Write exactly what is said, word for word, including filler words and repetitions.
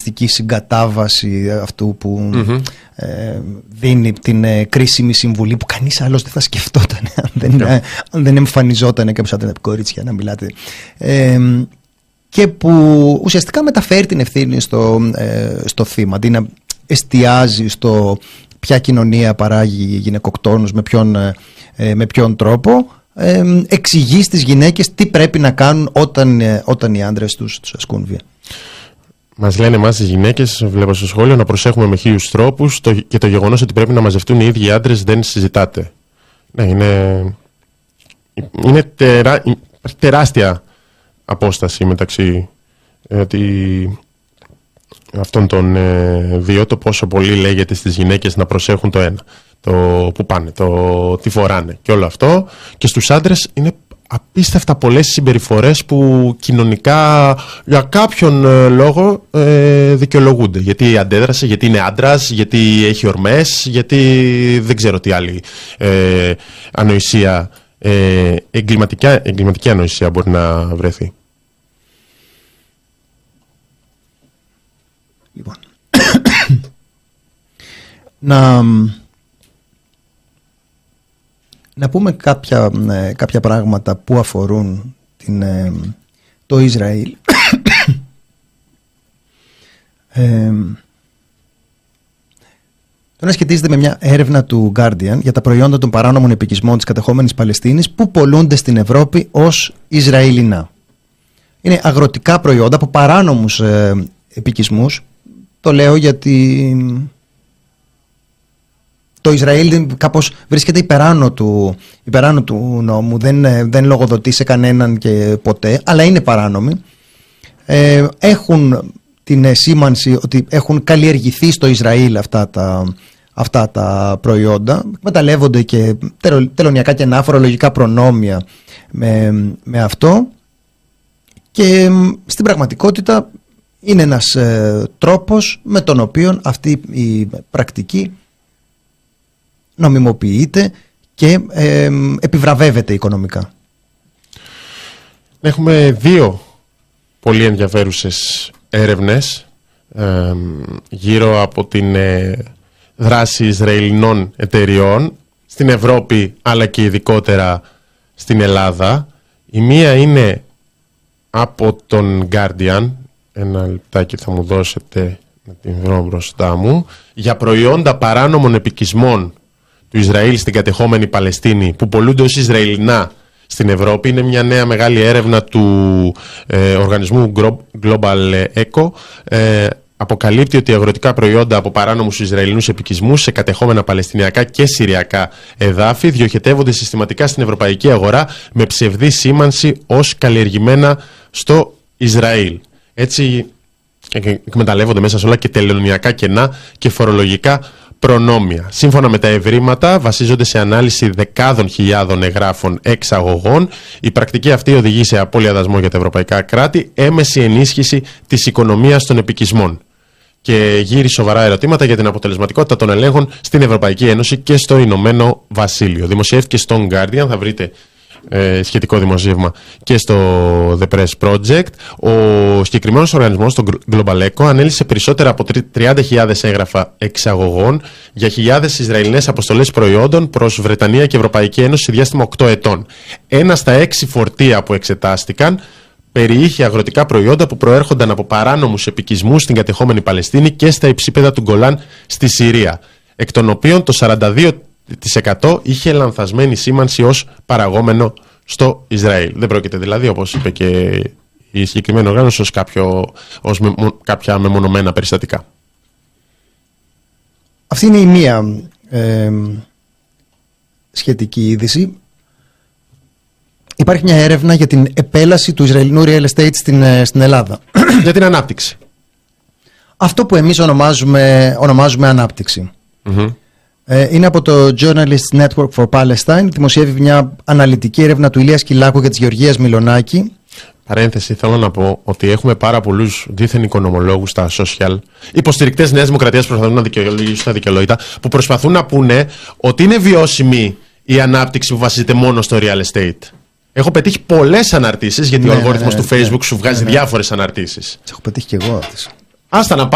καπιταλιστική συγκατάβαση αυτού που mm-hmm. ε, δίνει την ε, κρίσιμη συμβουλή που κανείς άλλος δεν θα σκεφτόταν αν δεν, yeah. ε, αν δεν εμφανιζόταν κάποιος από τα κορίτσια να μιλάτε. Ε, και που ουσιαστικά μεταφέρει την ευθύνη στο, ε, στο θύμα, αντί να εστιάζει στο ποια κοινωνία παράγει γυναικοκτόνους, με ποιον, ε, με ποιον τρόπο, ε, εξηγεί στις γυναίκες τι πρέπει να κάνουν όταν, ε, όταν οι άντρες τους, τους ασκούν βία. Μας λένε εμάς τις γυναίκες, βλέπω στο σχόλιο, να προσέχουμε με χίλιους τρόπους το, και το γεγονός ότι πρέπει να μαζευτούν οι ίδιοι οι άντρες δεν συζητάτε. Ναι, είναι, είναι τερά, τεράστια απόσταση μεταξύ ότι αυτών των ε, δύο, το πόσο πολύ λέγεται στις γυναίκες να προσέχουν το ένα, το που πάνε, το τι φοράνε και όλο αυτό, και στους άντρες είναι απίστευτα πολλές συμπεριφορές που κοινωνικά για κάποιον ε, λόγο ε, δικαιολογούνται. Γιατί αντέδρασε, γιατί είναι άντρας, γιατί έχει ορμές, γιατί δεν ξέρω τι άλλη ε, ανοησία, ε, εγκληματική ανοησία μπορεί να βρεθεί. Λοιπόν, να, να πούμε κάποια, ε, κάποια πράγματα που αφορούν την, ε, το Ισραήλ. ε, Τώρα σχετίζεται με μια έρευνα του Guardian για τα προϊόντα των παράνομων επικισμών της κατεχόμενης Παλαιστίνης που πωλούνται στην Ευρώπη ως Ισραηλινά. Είναι αγροτικά προϊόντα από παράνομους ε, επικισμούς. Το λέω γιατί το Ισραήλ κάπως βρίσκεται υπεράνω του, υπεράνω του νόμου, δεν, δεν λογοδοτεί σε κανέναν και ποτέ, αλλά είναι παράνομοι. Ε, έχουν την σήμανση ότι έχουν καλλιεργηθεί στο Ισραήλ αυτά τα, αυτά τα προϊόντα, εκμεταλλεύονται και τελωνιακά και ανάφορα φορολογικά προνόμια με, με αυτό, και στην πραγματικότητα είναι ένας ε, τρόπος με τον οποίο αυτή η πρακτική νομιμοποιείται και ε, επιβραβεύεται οικονομικά. Έχουμε δύο πολύ ενδιαφέρουσες έρευνες ε, γύρω από την ε, δράση Ισραηλινών εταιριών στην Ευρώπη, αλλά και ειδικότερα στην Ελλάδα. Η μία είναι από τον Guardian, ένα λεπτάκι θα μου δώσετε να την βρω μπροστά μου, για προϊόντα παράνομων επικισμών του Ισραήλ στην κατεχόμενη Παλαιστίνη που πωλούνται ως Ισραηλινά στην Ευρώπη. Είναι μια νέα μεγάλη έρευνα του ε, οργανισμού Global Echo. Ε, αποκαλύπτει ότι αγροτικά προϊόντα από παράνομους Ισραηλινούς επικισμούς σε κατεχόμενα Παλαιστινιακά και Συριακά εδάφη διοχετεύονται συστηματικά στην ευρωπαϊκή αγορά με ψευδή σήμανση ως καλλιεργημένα στο Ισραήλ. Έτσι εκμεταλλεύονται μέσα σε όλα και τελωνιακά κενά και φορολογικά προνόμια. Σύμφωνα με τα ευρήματα, βασίζονται σε ανάλυση δεκάδων χιλιάδων εγγράφων εξαγωγών. Η πρακτική αυτή οδηγεί σε απώλεια δασμό για τα ευρωπαϊκά κράτη, έμεση ενίσχυση της οικονομίας των επικισμών και γύρει σοβαρά ερωτήματα για την αποτελεσματικότητα των ελέγχων στην Ευρωπαϊκή Ένωση και στο Ηνωμένο Βασίλειο. Δημοσιεύτηκε στον Guardian, θα βρείτε ε, σχετικό δημοσίευμα και στο The Press Project. Ο συγκεκριμένος οργανισμός, το Global Echo, ανέλησε περισσότερα από τριάντα χιλιάδες έγγραφα εξαγωγών για χιλιάδες Ισραηλινές αποστολές προϊόντων προς Βρετανία και Ευρωπαϊκή Ένωση σε διάστημα οκτώ ετών. Ένα στα έξι φορτία που εξετάστηκαν περιείχε αγροτικά προϊόντα που προέρχονταν από παράνομους επικισμούς στην κατεχόμενη Παλαιστίνη και στα υψίπεδα του Γκολάν στη Συρία, εκ των οποίων το σαράντα δύο τοις εκατό είχε λανθασμένη σήμανση ως παραγόμενο στο Ισραήλ. Δεν πρόκειται δηλαδή, όπως είπε και η συγκεκριμένη οργάνωση, ως, κάποιο, ως με, κάποια μεμονωμένα περιστατικά. Αυτή είναι η μία ε, σχετική είδηση. Υπάρχει μια έρευνα για την επέλαση του Ισραηλινού real estate στην, στην Ελλάδα. Για την ανάπτυξη. Αυτό που εμείς ονομάζουμε, ονομάζουμε ανάπτυξη. Mm-hmm. Ε, είναι από το Journalists Network for Palestine. Δημοσιεύει μια αναλυτική έρευνα του Ηλία Σκυλάκου και της Γεωργίας Μιλονάκη. Παρένθεση, θέλω να πω ότι έχουμε πάρα πολλούς δίθεν οικονομολόγους στα social, υποστηρικτές Νέας Δημοκρατίας που προσπαθούν να δικαιολογήσουν τα δικαιολόγητα, που προσπαθούν να πούνε ότι είναι βιώσιμη η ανάπτυξη που βασίζεται μόνο στο real estate. Έχω πετύχει πολλές αναρτήσεις, γιατί ναι, ο αλγόριθμος ναι, του Facebook ναι, σου βγάζει ναι, ναι. διάφορες αναρτήσεις. Τι έχω πετύχει και εγώ αυτές. Άστα να